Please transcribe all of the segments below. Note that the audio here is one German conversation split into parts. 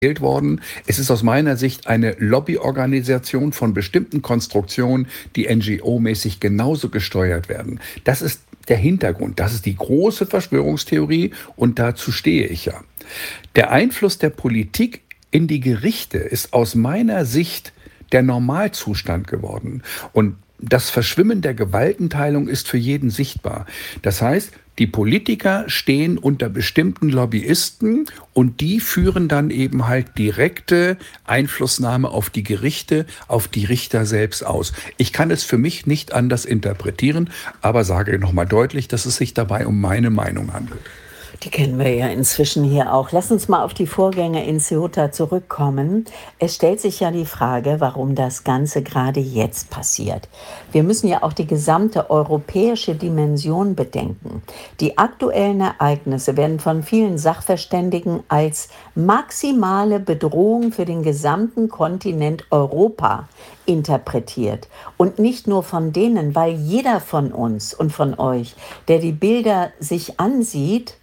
gewählt worden. Es ist aus meiner Sicht eine Lobbyorganisation von bestimmten Konstruktionen, die NGO-mäßig genauso gesteuert werden. Das ist der Hintergrund. Das ist die große Verschwörungstheorie und dazu stehe ich ja. Der Einfluss der Politik in die Gerichte ist aus meiner Sicht der Normalzustand geworden. Und das Verschwimmen der Gewaltenteilung ist für jeden sichtbar. Das heißt, die Politiker stehen unter bestimmten Lobbyisten und die führen dann eben halt direkte Einflussnahme auf die Gerichte, auf die Richter selbst aus. Ich kann es für mich nicht anders interpretieren, aber sage nochmal deutlich, dass es sich dabei um meine Meinung handelt. Die kennen wir ja inzwischen hier auch. Lass uns mal auf die Vorgänge in Ceuta zurückkommen. Es stellt sich ja die Frage, warum das Ganze gerade jetzt passiert. Wir müssen ja auch die gesamte europäische Dimension bedenken. Die aktuellen Ereignisse werden von vielen Sachverständigen als maximale Bedrohung für den gesamten Kontinent Europa interpretiert. Und nicht nur von denen, weil jeder von uns und von euch, der die Bilder sich ansieht,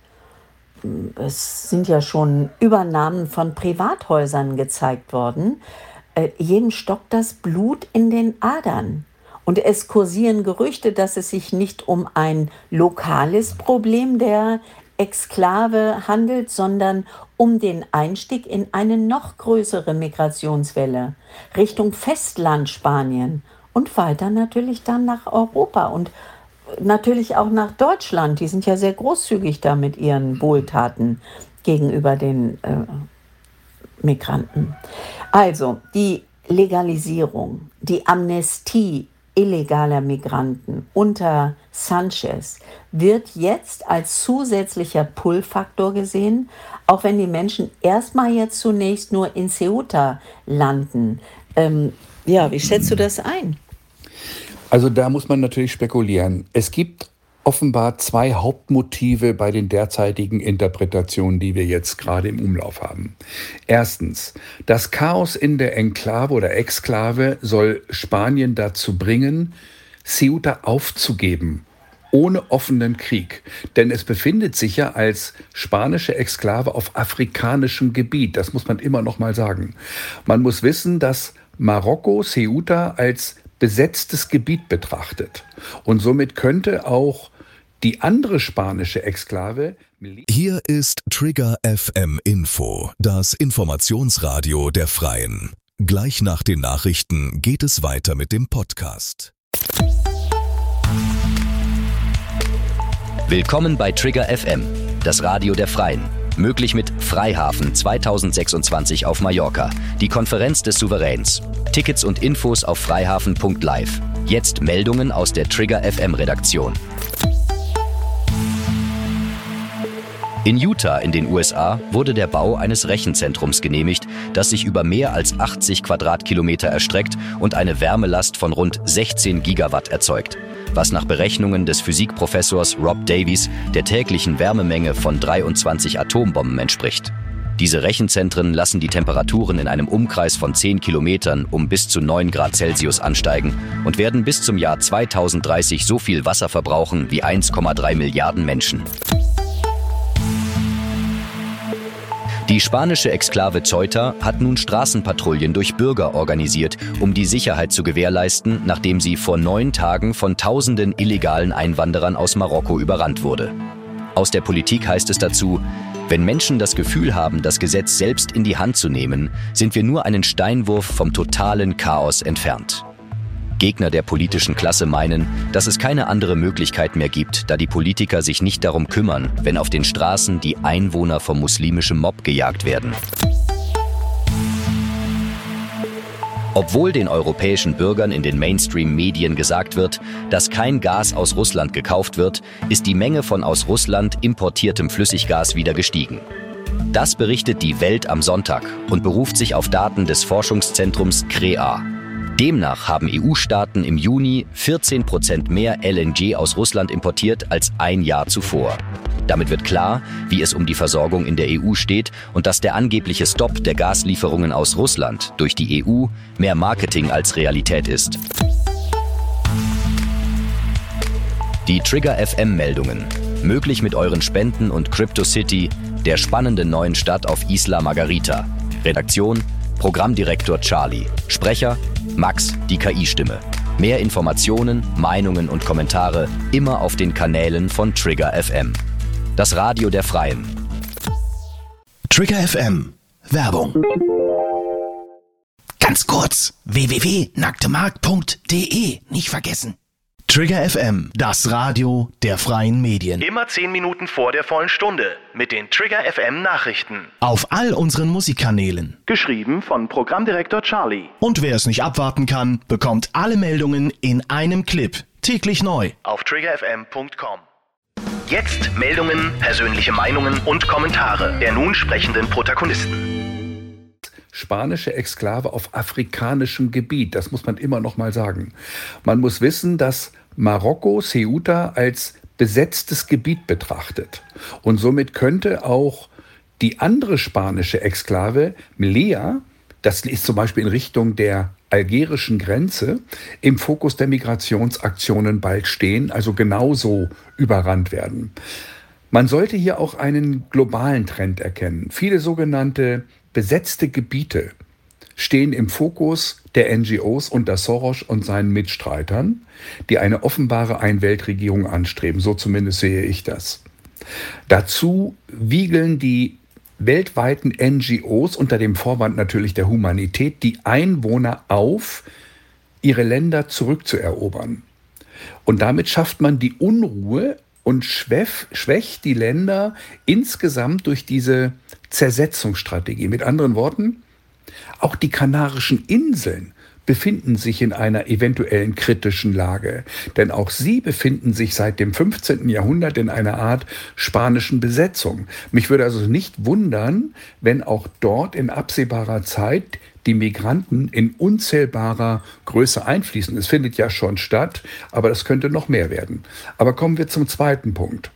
es sind ja schon Übernahmen von Privathäusern gezeigt worden, jedem stockt das Blut in den Adern. Und es kursieren Gerüchte, dass es sich nicht um ein lokales Problem der Exklave handelt, sondern um den Einstieg in eine noch größere Migrationswelle Richtung Festland Spanien und weiter natürlich dann nach Europa und natürlich auch nach Deutschland. Die sind ja sehr großzügig da mit ihren Wohltaten gegenüber den Migranten. Also die Legalisierung, die Amnestie illegaler Migranten unter Sanchez wird jetzt als zusätzlicher Pull-Faktor gesehen, auch wenn die Menschen erstmal jetzt zunächst nur in Ceuta landen. Wie schätzt du das ein? Also da muss man natürlich spekulieren. Es gibt offenbar zwei Hauptmotive bei den derzeitigen Interpretationen, die wir jetzt gerade im Umlauf haben. Erstens, das Chaos in der Enklave oder Exklave soll Spanien dazu bringen, Ceuta aufzugeben, ohne offenen Krieg. Denn es befindet sich ja als spanische Exklave auf afrikanischem Gebiet. Das muss man immer noch mal sagen. Man muss wissen, dass Marokko Ceuta als besetztes Gebiet betrachtet. Und somit könnte auch die andere spanische Exklave... Hier ist Trigger FM Info, das Informationsradio der Freien. Gleich nach den Nachrichten geht es weiter mit dem Podcast. Willkommen bei Trigger FM, das Radio der Freien. Möglich mit Freihafen 2026 auf Mallorca, die Konferenz des Souveräns. Tickets und Infos auf freihafen.live. Jetzt Meldungen aus der Trigger FM Redaktion. In Utah in den USA wurde der Bau eines Rechenzentrums genehmigt, das sich über mehr als 80 Quadratkilometer erstreckt und eine Wärmelast von rund 16 Gigawatt erzeugt, was nach Berechnungen des Physikprofessors Rob Davies der täglichen Wärmemenge von 23 Atombomben entspricht. Diese Rechenzentren lassen die Temperaturen in einem Umkreis von 10 Kilometern um bis zu 9 Grad Celsius ansteigen und werden bis zum Jahr 2030 so viel Wasser verbrauchen wie 1,3 Milliarden Menschen. Die spanische Exklave Ceuta hat nun Straßenpatrouillen durch Bürger organisiert, um die Sicherheit zu gewährleisten, nachdem sie vor 9 Tagen von Tausenden illegalen Einwanderern aus Marokko überrannt wurde. Aus der Politik heißt es dazu: Wenn Menschen das Gefühl haben, das Gesetz selbst in die Hand zu nehmen, sind wir nur einen Steinwurf vom totalen Chaos entfernt. Gegner der politischen Klasse meinen, dass es keine andere Möglichkeit mehr gibt, da die Politiker sich nicht darum kümmern, wenn auf den Straßen die Einwohner vom muslimischen Mob gejagt werden. Obwohl den europäischen Bürgern in den Mainstream-Medien gesagt wird, dass kein Gas aus Russland gekauft wird, ist die Menge von aus Russland importiertem Flüssiggas wieder gestiegen. Das berichtet die Welt am Sonntag und beruft sich auf Daten des Forschungszentrums CREA. Demnach haben EU-Staaten im Juni 14% mehr LNG aus Russland importiert als ein Jahr zuvor. Damit wird klar, wie es um die Versorgung in der EU steht und dass der angebliche Stopp der Gaslieferungen aus Russland durch die EU mehr Marketing als Realität ist. Die Trigger FM-Meldungen. Möglich mit euren Spenden und CryptoCity, der spannenden neuen Stadt auf Isla Margarita. Redaktion Programmdirektor Charlie. Sprecher Max, die KI-Stimme. Mehr Informationen, Meinungen und Kommentare immer auf den Kanälen von Trigger FM. Das Radio der Freien. Trigger FM. Werbung. Ganz kurz. www.nacktemarkt.de. Nicht vergessen. Trigger FM, das Radio der freien Medien. Immer 10 Minuten vor der vollen Stunde mit den Trigger FM Nachrichten. Auf all unseren Musikkanälen. Geschrieben von Programmdirektor Charlie. Und wer es nicht abwarten kann, bekommt alle Meldungen in einem Clip. Täglich neu. Auf triggerfm.com. Jetzt Meldungen, persönliche Meinungen und Kommentare der nun sprechenden Protagonisten. Spanische Exklave auf afrikanischem Gebiet, das muss man immer noch mal sagen. Man muss wissen, dass Marokko Ceuta als besetztes Gebiet betrachtet. Und somit könnte auch die andere spanische Exklave, Melilla, das ist zum Beispiel in Richtung der algerischen Grenze, im Fokus der Migrationsaktionen bald stehen, also genauso überrannt werden. Man sollte hier auch einen globalen Trend erkennen. Viele sogenannte besetzte Gebiete stehen im Fokus der NGOs unter Soros und seinen Mitstreitern, die eine offenbare Einweltregierung anstreben. So zumindest sehe ich das. Dazu wiegeln die weltweiten NGOs unter dem Vorwand natürlich der Humanität die Einwohner auf, ihre Länder zurückzuerobern. Und damit schafft man die Unruhe und schwächt die Länder insgesamt durch diese Zersetzungsstrategie. Mit anderen Worten, auch die Kanarischen Inseln befinden sich in einer eventuellen kritischen Lage. Denn auch sie befinden sich seit dem 15. Jahrhundert in einer Art spanischen Besetzung. Mich würde also nicht wundern, wenn auch dort in absehbarer Zeit die Migranten in unzählbarer Größe einfließen. Es findet ja schon statt, aber das könnte noch mehr werden. Aber kommen wir zum zweiten Punkt.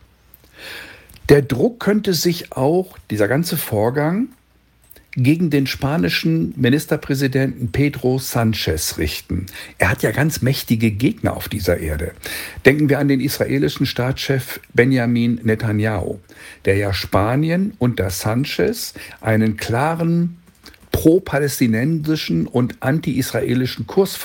Der Druck könnte sich auch, dieser ganze Vorgang, gegen den spanischen Ministerpräsidenten Pedro Sánchez richten. Er hat ja ganz mächtige Gegner auf dieser Erde. Denken wir an den israelischen Staatschef Benjamin Netanyahu, der ja Spanien unter Sánchez einen klaren pro-palästinensischen und anti-israelischen Kurs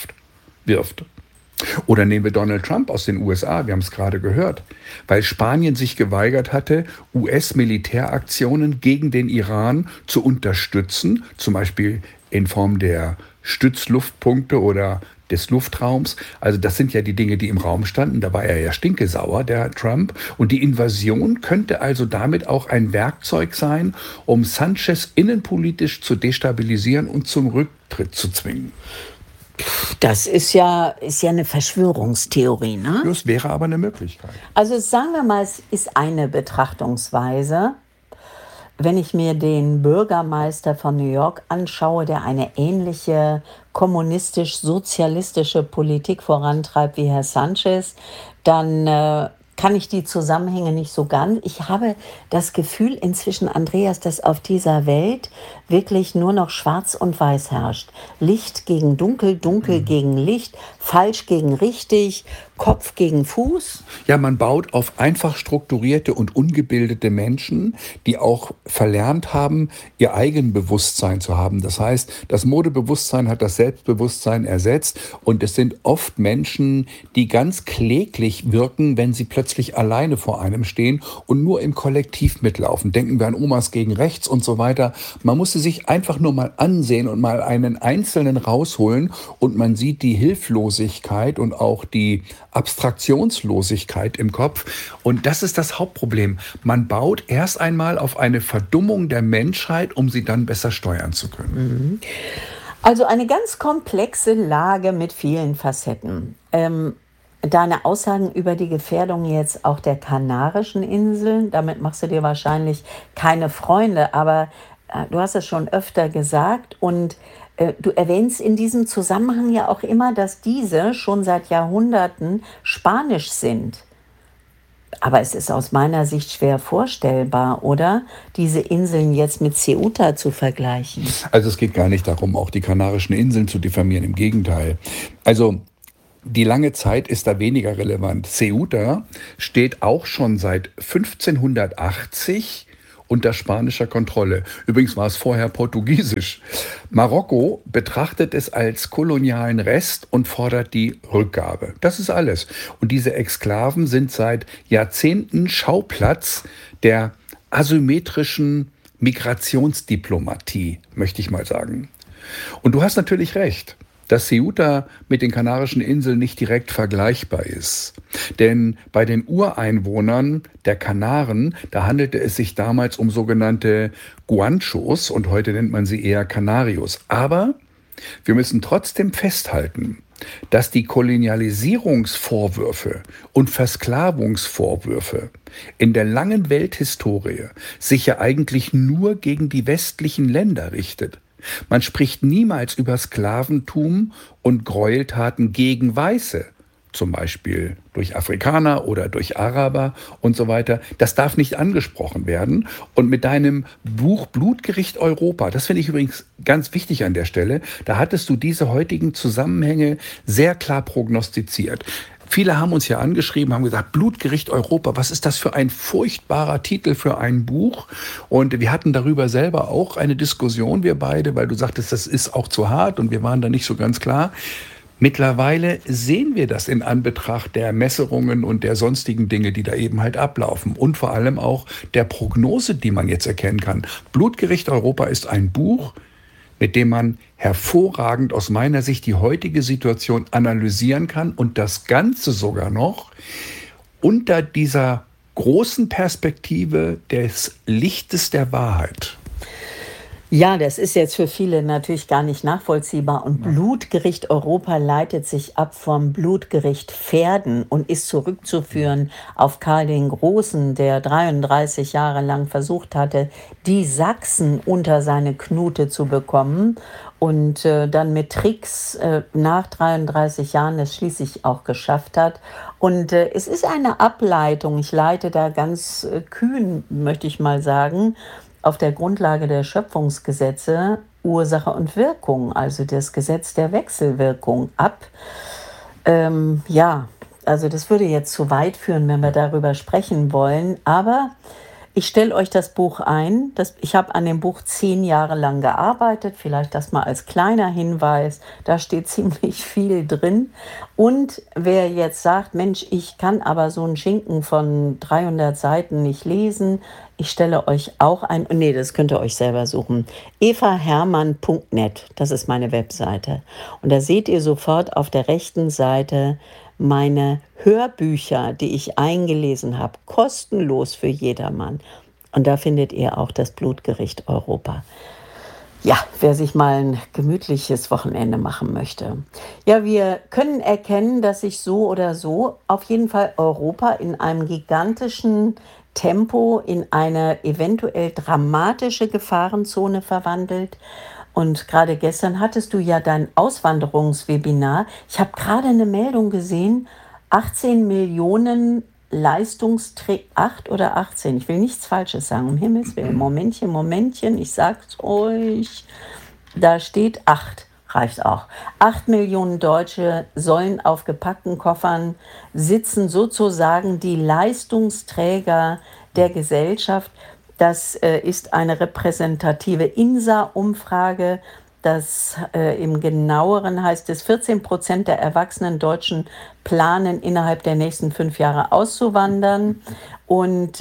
wirft. Oder nehmen wir Donald Trump aus den USA, wir haben es gerade gehört, weil Spanien sich geweigert hatte, US-Militäraktionen gegen den Iran zu unterstützen, zum Beispiel in Form der Stützluftpunkte oder des Luftraums. Also das sind ja die Dinge, die im Raum standen. Da war er ja stinkesauer, der Trump. Und die Invasion könnte also damit auch ein Werkzeug sein, um Sánchez innenpolitisch zu destabilisieren und zum Rücktritt zu zwingen. Das ist ja eine Verschwörungstheorie, ne? Das wäre aber eine Möglichkeit. Also sagen wir mal, es ist eine Betrachtungsweise. Wenn ich mir den Bürgermeister von New York anschaue, der eine ähnliche kommunistisch-sozialistische Politik vorantreibt wie Herr Sánchez, dann kann ich die Zusammenhänge nicht so ganz. Ich habe das Gefühl inzwischen, Andreas, dass auf dieser Welt wirklich nur noch Schwarz und Weiß herrscht. Licht gegen Dunkel, Dunkel gegen Licht, falsch gegen richtig, Kopf gegen Fuß. Ja, man baut auf einfach strukturierte und ungebildete Menschen, die auch verlernt haben, ihr Eigenbewusstsein zu haben. Das heißt, das Modebewusstsein hat das Selbstbewusstsein ersetzt und es sind oft Menschen, die ganz kläglich wirken, wenn sie plötzlich alleine vor einem stehen und nur im Kollektiv mitlaufen. Denken wir an Omas gegen Rechts und so weiter. Man muss sie sich einfach nur mal ansehen und mal einen Einzelnen rausholen und man sieht die Hilflosigkeit und auch die Abstraktionslosigkeit im Kopf. Und das ist das Hauptproblem. Man baut erst einmal auf eine Verdummung der Menschheit, um sie dann besser steuern zu können. Also eine ganz komplexe Lage mit vielen Facetten. Deine Aussagen über die Gefährdung jetzt auch der Kanarischen Inseln, damit machst du dir wahrscheinlich keine Freunde, aber du hast es schon öfter gesagt und du erwähnst in diesem Zusammenhang ja auch immer, dass diese schon seit Jahrhunderten spanisch sind. Aber es ist aus meiner Sicht schwer vorstellbar, oder? Diese Inseln jetzt mit Ceuta zu vergleichen. Also es geht gar nicht darum, auch die Kanarischen Inseln zu diffamieren, im Gegenteil. Also die lange Zeit ist da weniger relevant. Ceuta steht auch schon seit 1580 unter spanischer Kontrolle. Übrigens war es vorher Portugiesisch. Marokko betrachtet es als kolonialen Rest und fordert die Rückgabe. Das ist alles. Und diese Exklaven sind seit Jahrzehnten Schauplatz der asymmetrischen Migrationsdiplomatie, möchte ich mal sagen. Und du hast natürlich recht, dass Ceuta mit den Kanarischen Inseln nicht direkt vergleichbar ist. Denn bei den Ureinwohnern der Kanaren, da handelte es sich damals um sogenannte Guanchos und heute nennt man sie eher Canarios. Aber wir müssen trotzdem festhalten, dass die Kolonialisierungsvorwürfe und Versklavungsvorwürfe in der langen Welthistorie sich ja eigentlich nur gegen die westlichen Länder richtet. Man spricht niemals über Sklaventum und Gräueltaten gegen Weiße, zum Beispiel durch Afrikaner oder durch Araber und so weiter. Das darf nicht angesprochen werden. Und mit deinem Buch Blutgericht Europa, das finde ich übrigens ganz wichtig an der Stelle, da hattest du diese heutigen Zusammenhänge sehr klar prognostiziert. Viele haben uns ja angeschrieben, haben gesagt, Blutgericht Europa, was ist das für ein furchtbarer Titel für ein Buch? Und wir hatten darüber selber auch eine Diskussion, wir beide, weil du sagtest, das ist auch zu hart und wir waren da nicht so ganz klar. Mittlerweile sehen wir das in Anbetracht der Messerungen und der sonstigen Dinge, die da eben halt ablaufen und vor allem auch der Prognose, die man jetzt erkennen kann. Blutgericht Europa ist ein Buch, mit dem man hervorragend aus meiner Sicht die heutige Situation analysieren kann und das Ganze sogar noch unter dieser großen Perspektive des Lichtes der Wahrheit. Ja, das ist jetzt für viele natürlich gar nicht nachvollziehbar. Und Blutgericht Europa leitet sich ab vom Blutgericht Verden und ist zurückzuführen auf Karl den Großen, der 33 Jahre lang versucht hatte, die Sachsen unter seine Knute zu bekommen und dann mit Tricks nach 33 Jahren es schließlich auch geschafft hat. Und es ist eine Ableitung, ich leite da ganz kühn, möchte ich mal sagen, auf der Grundlage der Schöpfungsgesetze Ursache und Wirkung, also das Gesetz der Wechselwirkung ab. Also das würde jetzt zu weit führen, wenn wir darüber sprechen wollen, aber ich stelle euch das Buch ein. Ich habe an dem Buch 10 Jahre lang gearbeitet, vielleicht das mal als kleiner Hinweis. Da steht ziemlich viel drin. Und wer jetzt sagt, Mensch, ich kann aber so einen Schinken von 300 Seiten nicht lesen, ich stelle euch auch ein, nee, das könnt ihr euch selber suchen, evahermann.net, das ist meine Webseite. Und da seht ihr sofort auf der rechten Seite meine Hörbücher, die ich eingelesen habe, kostenlos für jedermann. Und da findet ihr auch das Blutgericht Europa. Ja, wer sich mal ein gemütliches Wochenende machen möchte. Ja, wir können erkennen, dass sich so oder so auf jeden Fall Europa in einem gigantischen Tempo in eine eventuell dramatische Gefahrenzone verwandelt. Und gerade gestern hattest du ja dein Auswanderungswebinar. Ich habe gerade eine Meldung gesehen, 18 Millionen Leistungsträger, 8 oder 18, ich will nichts Falsches sagen, um Himmels Willen, Momentchen, ich sag's euch, da steht 8, reicht auch. 8 Millionen Deutsche sollen auf gepackten Koffern sitzen, sozusagen die Leistungsträger der Gesellschaft. Das ist eine repräsentative INSA-Umfrage. Im Genaueren heißt es, 14% der erwachsenen Deutschen planen, innerhalb der nächsten 5 Jahre auszuwandern. Und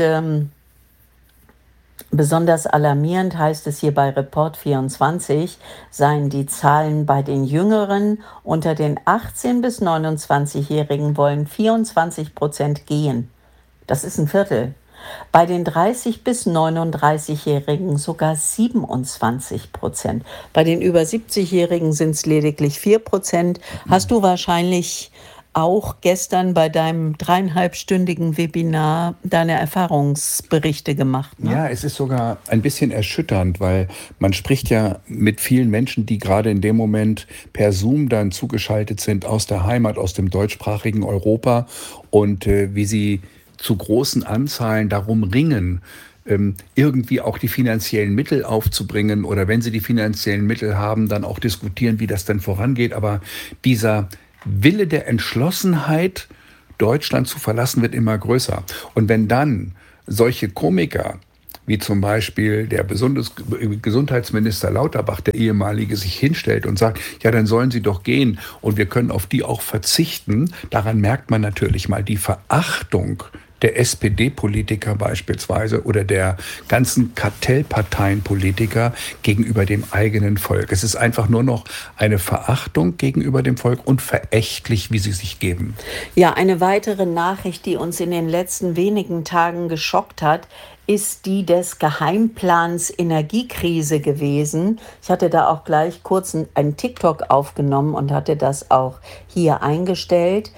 besonders alarmierend heißt es hier bei Report 24, seien die Zahlen bei den Jüngeren. Unter den 18- bis 29-Jährigen wollen 24% gehen. Das ist ein Viertel. Bei den 30- bis 39-Jährigen sogar 27%. Bei den über 70-Jährigen sind es lediglich 4%. Hast du wahrscheinlich auch gestern bei deinem 3,5-stündigen Webinar deine Erfahrungsberichte gemacht, ne? Ja, es ist sogar ein bisschen erschütternd, weil man spricht ja mit vielen Menschen, die gerade in dem Moment per Zoom dann zugeschaltet sind aus der Heimat, aus dem deutschsprachigen Europa und wie sie zu großen Anzahlen darum ringen, irgendwie auch die finanziellen Mittel aufzubringen oder wenn sie die finanziellen Mittel haben, dann auch diskutieren, wie das denn vorangeht. Aber dieser Wille der Entschlossenheit, Deutschland zu verlassen, wird immer größer. Und wenn dann solche Komiker wie zum Beispiel der Gesundheitsminister Lauterbach, der ehemalige, sich hinstellt und sagt, ja, dann sollen sie doch gehen und wir können auf die auch verzichten. Daran merkt man natürlich mal die Verachtung der SPD-Politiker beispielsweise oder der ganzen Kartellparteienpolitiker gegenüber dem eigenen Volk. Es ist einfach nur noch eine Verachtung gegenüber dem Volk und verächtlich, wie sie sich geben. Ja, eine weitere Nachricht, die uns in den letzten wenigen Tagen geschockt hat, ist die des Geheimplans Energiekrise gewesen. Ich hatte da auch gleich kurz einen TikTok aufgenommen und hatte das auch hier eingestellt.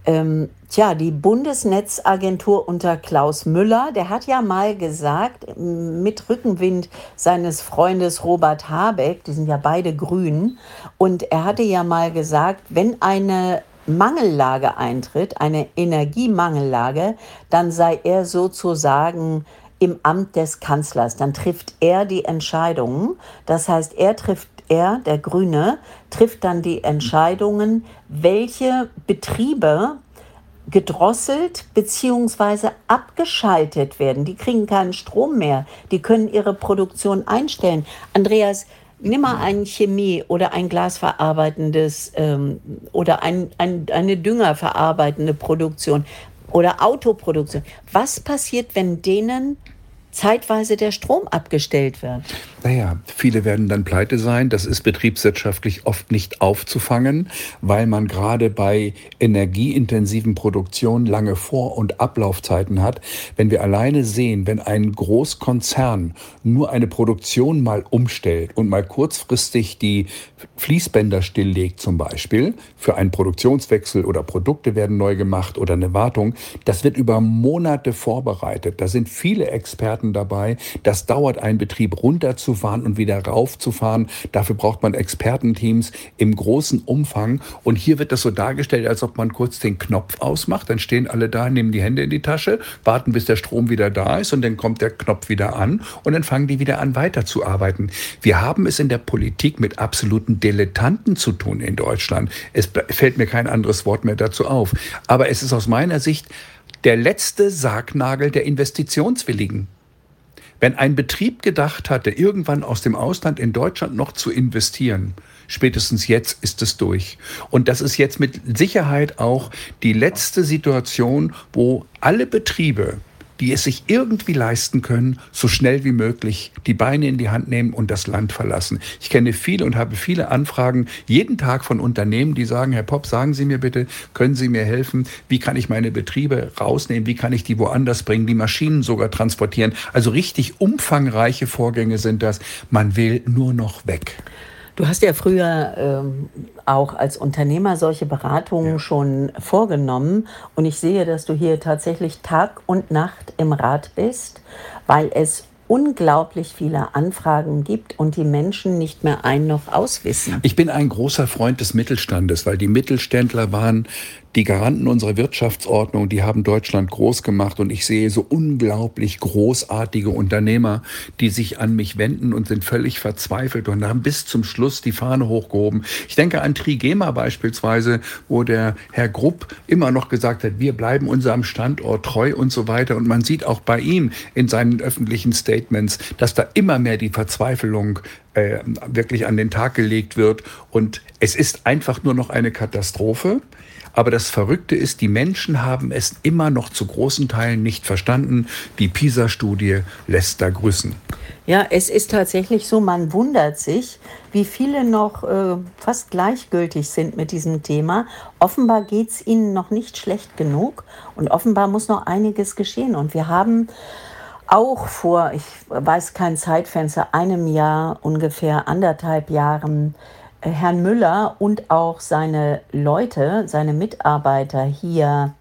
Die Bundesnetzagentur unter Klaus Müller, der hat ja mal gesagt, mit Rückenwind seines Freundes Robert Habeck, die sind ja beide grün, und er hatte ja mal gesagt, wenn eine Mangellage eintritt, eine Energiemangellage, dann sei er sozusagen im Amt des Kanzlers. Dann trifft er die Entscheidungen. Das heißt, der Grüne, trifft dann die Entscheidungen, welche Betriebe gedrosselt bzw. abgeschaltet werden. Die kriegen keinen Strom mehr. Die können ihre Produktion einstellen. Andreas, nimm mal ein Chemie- oder ein glasverarbeitendes oder eine düngerverarbeitende Produktion oder Autoproduktion. Was passiert, wenn denen zeitweise der Strom abgestellt wird? Naja, viele werden dann pleite sein. Das ist betriebswirtschaftlich oft nicht aufzufangen, weil man gerade bei energieintensiven Produktionen lange Vor- und Ablaufzeiten hat. Wenn wir alleine sehen, wenn ein Großkonzern nur eine Produktion mal umstellt und mal kurzfristig die Fließbänder stilllegt zum Beispiel, für einen Produktionswechsel oder Produkte werden neu gemacht oder eine Wartung, das wird über Monate vorbereitet. Da sind viele Experten dabei. Das dauert, einen Betrieb runterzufahren und wieder raufzufahren. Dafür braucht man Expertenteams im großen Umfang. Und hier wird das so dargestellt, als ob man kurz den Knopf ausmacht. Dann stehen alle da, nehmen die Hände in die Tasche, warten, bis der Strom wieder da ist und dann kommt der Knopf wieder an und dann fangen die wieder an, weiterzuarbeiten. Wir haben es in der Politik mit absoluten Dilettanten zu tun in Deutschland. Es fällt mir kein anderes Wort mehr dazu auf. Aber es ist aus meiner Sicht der letzte Sargnagel der Investitionswilligen. Wenn ein Betrieb gedacht hatte, irgendwann aus dem Ausland in Deutschland noch zu investieren, spätestens jetzt ist es durch. Und das ist jetzt mit Sicherheit auch die letzte Situation, wo alle Betriebe, die es sich irgendwie leisten können, so schnell wie möglich die Beine in die Hand nehmen und das Land verlassen. Ich kenne viele und habe viele Anfragen jeden Tag von Unternehmen, die sagen, Herr Popp, sagen Sie mir bitte, können Sie mir helfen? Wie kann ich meine Betriebe rausnehmen? Wie kann ich die woanders bringen? Die Maschinen sogar transportieren. Also richtig umfangreiche Vorgänge sind das. Man will nur noch weg. Du hast ja früher auch als Unternehmer solche Beratungen schon vorgenommen. Und ich sehe, dass du hier tatsächlich Tag und Nacht im Rat bist, weil es unglaublich viele Anfragen gibt und die Menschen nicht mehr ein- noch auswissen. Ich bin ein großer Freund des Mittelstandes, weil die Mittelständler waren die Garanten unserer Wirtschaftsordnung, die haben Deutschland groß gemacht und ich sehe so unglaublich großartige Unternehmer, die sich an mich wenden und sind völlig verzweifelt und haben bis zum Schluss die Fahne hochgehoben. Ich denke an Trigema beispielsweise, wo der Herr Grupp immer noch gesagt hat, wir bleiben unserem Standort treu und so weiter. Und man sieht auch bei ihm in seinen öffentlichen Statements, dass da immer mehr die Verzweiflung wirklich an den Tag gelegt wird. Und es ist einfach nur noch eine Katastrophe. Aber das Verrückte ist, die Menschen haben es immer noch zu großen Teilen nicht verstanden. Die PISA-Studie lässt da grüßen. Ja, es ist tatsächlich so, man wundert sich, wie viele noch fast gleichgültig sind mit diesem Thema. Offenbar geht es ihnen noch nicht schlecht genug und offenbar muss noch einiges geschehen. Und wir haben auch vor, ich weiß kein Zeitfenster, einem Jahr, ungefähr 1,5 Jahren, Herrn Müller und auch seine Leute, seine Mitarbeiter hier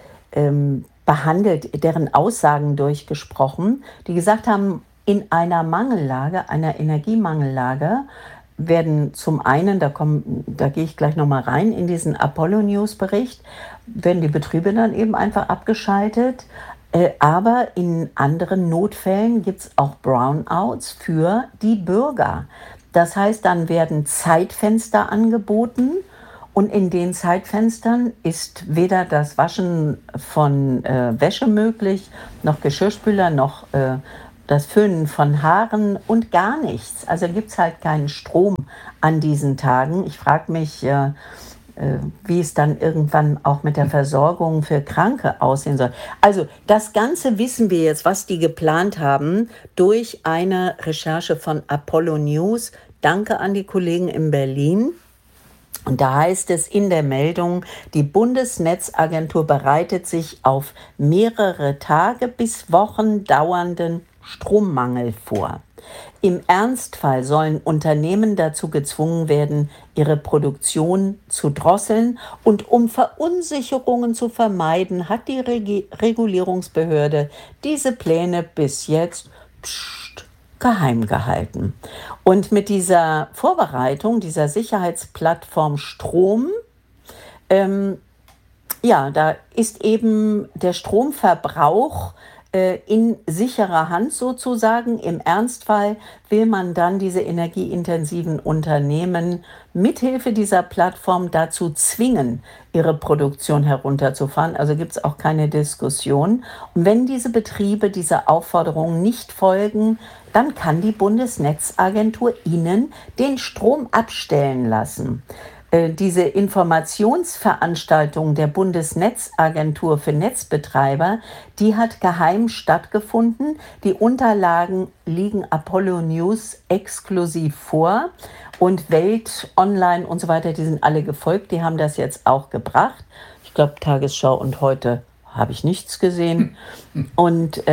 behandelt, deren Aussagen durchgesprochen, die gesagt haben, in einer Mangellage, einer Energiemangellage, werden zum einen, da gehe ich gleich nochmal rein, in diesen Apollo-News-Bericht, werden die Betriebe dann eben einfach abgeschaltet. Aber in anderen Notfällen gibt es auch Brownouts für die Bürger. Das heißt, dann werden Zeitfenster angeboten und in den Zeitfenstern ist weder das Waschen von Wäsche möglich, noch Geschirrspüler, noch das Föhnen von Haaren und gar nichts. Also gibt es halt keinen Strom an diesen Tagen. Ich frage mich, wie es dann irgendwann auch mit der Versorgung für Kranke aussehen soll. Also das Ganze wissen wir jetzt, was die geplant haben, durch eine Recherche von Apollo News. Danke an die Kollegen in Berlin. Und da heißt es in der Meldung, die Bundesnetzagentur bereitet sich auf mehrere Tage bis Wochen dauernden Strommangel vor. Im Ernstfall sollen Unternehmen dazu gezwungen werden, ihre Produktion zu drosseln. Und um Verunsicherungen zu vermeiden, hat die Regulierungsbehörde diese Pläne bis jetzt geheim gehalten. Und mit dieser Vorbereitung, dieser Sicherheitsplattform Strom, da ist eben der Stromverbrauch in sicherer Hand sozusagen. Im Ernstfall will man dann diese energieintensiven Unternehmen mithilfe dieser Plattform dazu zwingen, ihre Produktion herunterzufahren. Also gibt es auch keine Diskussion. Und wenn diese Betriebe dieser Aufforderung nicht folgen, dann kann die Bundesnetzagentur ihnen den Strom abstellen lassen. Diese Informationsveranstaltung der Bundesnetzagentur für Netzbetreiber, die hat geheim stattgefunden. Die Unterlagen liegen Apollo News exklusiv vor und Welt Online und so weiter, die sind alle gefolgt, die haben das jetzt auch gebracht. Ich glaube, Tagesschau und Heute habe ich nichts gesehen. Und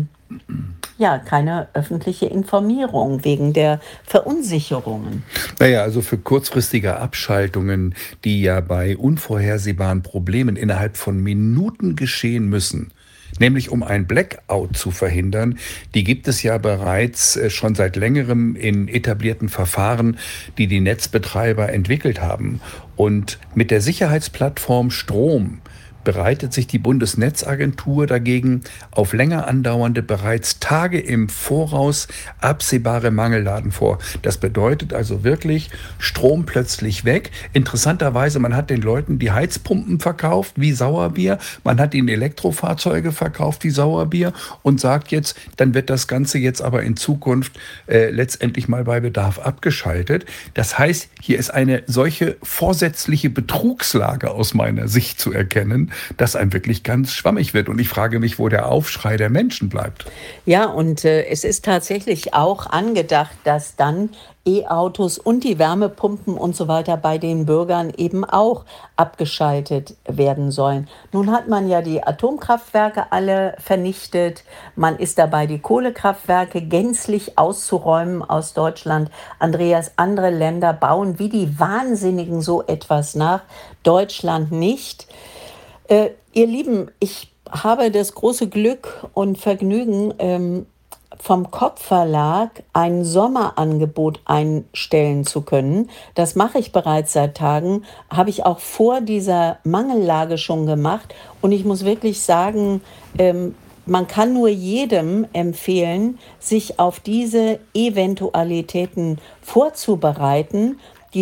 keine öffentliche Informierung wegen der Verunsicherungen. Naja, also für kurzfristige Abschaltungen, die ja bei unvorhersehbaren Problemen innerhalb von Minuten geschehen müssen, nämlich um ein Blackout zu verhindern, die gibt es ja bereits schon seit längerem in etablierten Verfahren, die die Netzbetreiber entwickelt haben. Und mit der Sicherheitsplattform Strom bereitet sich die Bundesnetzagentur dagegen auf länger andauernde, bereits Tage im Voraus absehbare Mangelladen vor. Das bedeutet also wirklich Strom plötzlich weg. Interessanterweise, man hat den Leuten die Heizpumpen verkauft wie Sauerbier, man hat ihnen Elektrofahrzeuge verkauft wie Sauerbier und sagt jetzt, dann wird das Ganze jetzt aber in Zukunft letztendlich mal bei Bedarf abgeschaltet. Das heißt, hier ist eine solche vorsätzliche Betrugslage aus meiner Sicht zu erkennen, dass einem wirklich ganz schwammig wird. Und ich frage mich, wo der Aufschrei der Menschen bleibt. Ja, und es ist tatsächlich auch angedacht, dass dann E-Autos und die Wärmepumpen und so weiter bei den Bürgern eben auch abgeschaltet werden sollen. Nun hat man ja die Atomkraftwerke alle vernichtet. Man ist dabei, die Kohlekraftwerke gänzlich auszuräumen aus Deutschland. Andreas, andere Länder bauen wie die Wahnsinnigen so etwas nach. Deutschland nicht. Ihr Lieben, ich habe das große Glück und Vergnügen, vom Kopf Verlag ein Sommerangebot einstellen zu können. Das mache ich bereits seit Tagen, habe ich auch vor dieser Mangellage schon gemacht. Und ich muss wirklich sagen, man kann nur jedem empfehlen, sich auf diese Eventualitäten vorzubereiten.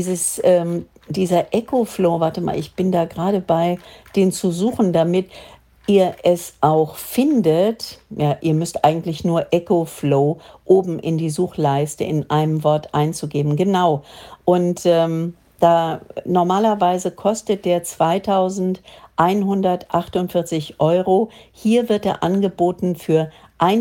Dieser EcoFlow, warte mal, ich bin da gerade bei, den zu suchen, damit ihr es auch findet. Ja, ihr müsst eigentlich nur EcoFlow oben in die Suchleiste in einem Wort einzugeben. Genau. Und da normalerweise kostet der 2.148 €. Hier wird er angeboten für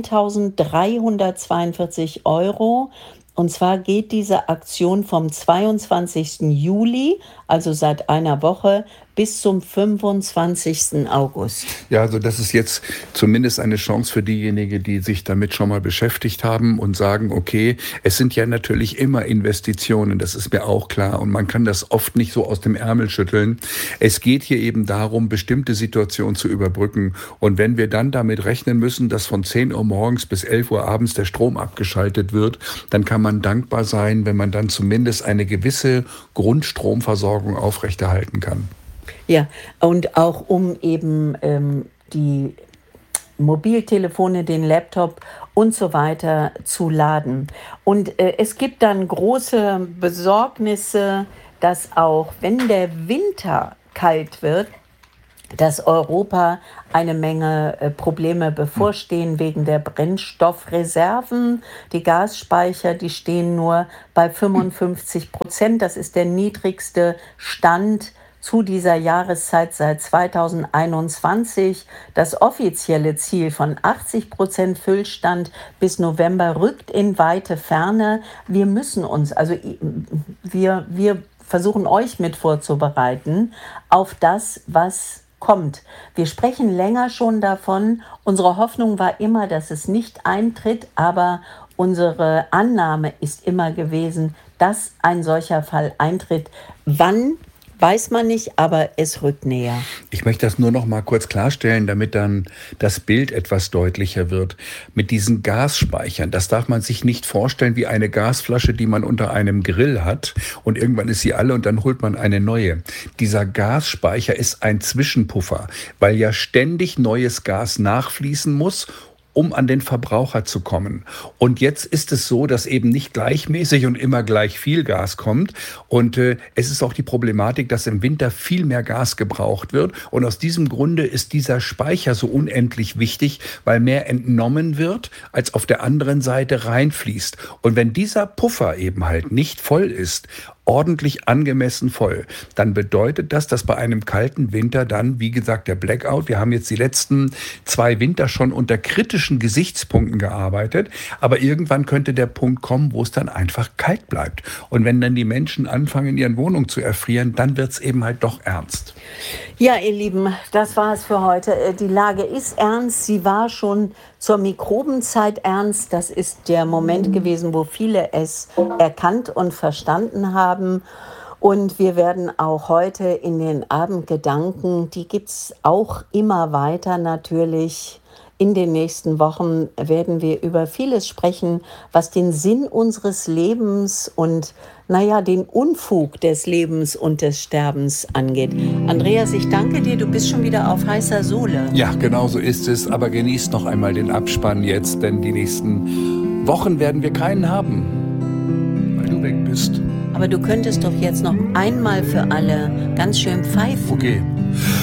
1.342 €. Und zwar geht diese Aktion vom 22. Juli, also seit einer Woche, bis zum 25. August. Ja, also das ist jetzt zumindest eine Chance für diejenigen, die sich damit schon mal beschäftigt haben und sagen, okay, es sind ja natürlich immer Investitionen, das ist mir auch klar. Und man kann das oft nicht so aus dem Ärmel schütteln. Es geht hier eben darum, bestimmte Situationen zu überbrücken. Und wenn wir dann damit rechnen müssen, dass von 10 Uhr morgens bis 11 Uhr abends der Strom abgeschaltet wird, dann kann man dankbar sein, wenn man dann zumindest eine gewisse Grundstromversorgung aufrechterhalten kann. Ja, und auch um eben die Mobiltelefone, den Laptop und so weiter zu laden. Und es gibt dann große Besorgnisse, dass auch wenn der Winter kalt wird, dass Europa eine Menge Probleme bevorstehen wegen der Brennstoffreserven. Die Gasspeicher, die stehen nur bei 55%. Das ist der niedrigste Stand zu dieser Jahreszeit seit 2021. Das offizielle Ziel von 80% Füllstand bis November rückt in weite Ferne. Wir müssen uns, also wir versuchen euch mit vorzubereiten auf das, was kommt. Wir sprechen länger schon davon. Unsere Hoffnung war immer, dass es nicht eintritt, aber unsere Annahme ist immer gewesen, dass ein solcher Fall eintritt. Wann? Weiß man nicht, aber es rückt näher. Ich möchte das nur noch mal kurz klarstellen, damit dann das Bild etwas deutlicher wird. Mit diesen Gasspeichern, das darf man sich nicht vorstellen wie eine Gasflasche, die man unter einem Grill hat und irgendwann ist sie alle und dann holt man eine neue. Dieser Gasspeicher ist ein Zwischenpuffer, weil ja ständig neues Gas nachfließen muss, um an den Verbraucher zu kommen. Und jetzt ist es so, dass eben nicht gleichmäßig und immer gleich viel Gas kommt. Und es ist auch die Problematik, dass im Winter viel mehr Gas gebraucht wird. Und aus diesem Grunde ist dieser Speicher so unendlich wichtig, weil mehr entnommen wird, als auf der anderen Seite reinfließt. Und wenn dieser Puffer eben halt nicht voll ist, ordentlich angemessen voll, dann bedeutet das, dass bei einem kalten Winter dann, wie gesagt, der Blackout, wir haben jetzt die letzten 2 Winter schon unter kritischen Gesichtspunkten gearbeitet, aber irgendwann könnte der Punkt kommen, wo es dann einfach kalt bleibt. Und wenn dann die Menschen anfangen, in ihren Wohnungen zu erfrieren, dann wird es eben halt doch ernst. Ja, ihr Lieben, das war es für heute. Die Lage ist ernst. Sie war schon zur Mikrobenzeit ernst. Das ist der Moment gewesen, wo viele es erkannt und verstanden haben. Und wir werden auch heute in den Abendgedanken, die gibt es auch immer weiter natürlich. In den nächsten Wochen werden wir über vieles sprechen, was den Sinn unseres Lebens und den Unfug des Lebens und des Sterbens angeht. Andreas, ich danke dir, du bist schon wieder auf heißer Sohle. Ja, genau so ist es, aber genießt noch einmal den Abspann jetzt, denn die nächsten Wochen werden wir keinen haben, weil du weg bist. Aber du könntest doch jetzt noch einmal für alle ganz schön pfeifen. Okay.